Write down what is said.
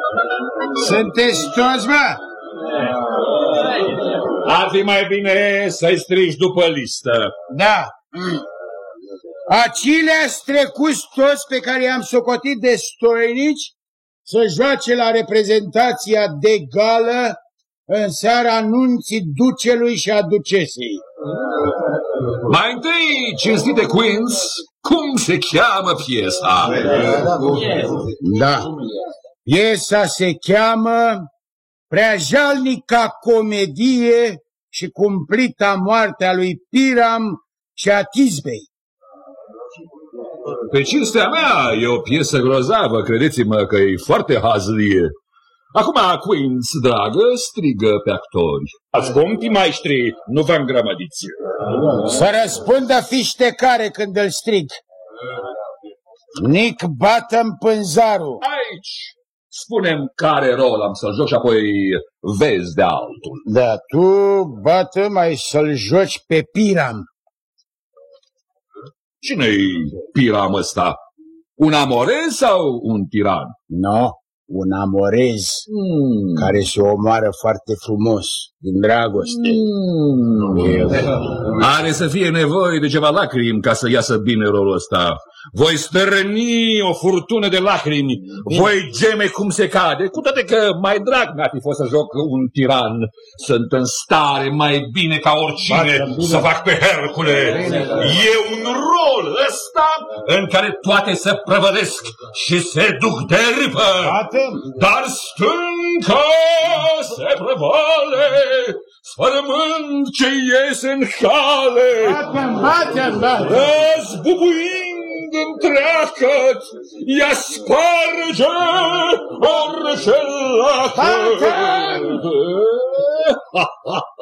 Sunteți toți, mă? Ar fi mai bine să-i strigi după listă. Da. Acileați trecuți toți pe care i-am socotit de stoinici să joace la reprezentația de gală în seara anunții ducelui și a ducesei. Mai întâi, cinstite Queens, cum se cheamă piesa? Da. Piesa se cheamă Preajalnica comedie și cumplita moartea lui Piram și a Tisbei. Pe cinstea mea, e o piesă grozavă, credeți-mă că e foarte hazlie. Acum, Queens, dragă, strigă pe actori. Asculti, maestri, nu vă îngrămădiți. Să răspundă fiștecare când îl strig. Nick Bottom Pânzaru. Aici spunem care rol am să-l joc și apoi vezi de altul. Da, tu, Bottom, ai să-l joci pe Piram. Cine-i Piram ăsta? Un amorez sau un tiran? No, un amorez care se omoară foarte frumos, din dragoste. Are să fie nevoie de ceva lacrimi ca să iasă bine rolul ăsta. Voi stărni o furtună de lacrimi, voi geme cum se cade, cu toate că mai drag mi-ar fi fost să joc un tiran. Sunt în stare mai bine ca oricine să fac pe Hercule. E un rol ăsta în care toate se prăvădesc și se duc de râpă. Dar stânca se prăvale, sfărâmând ce iese în cale. Zbubuind întreagăt, ea sparge orice lacăt.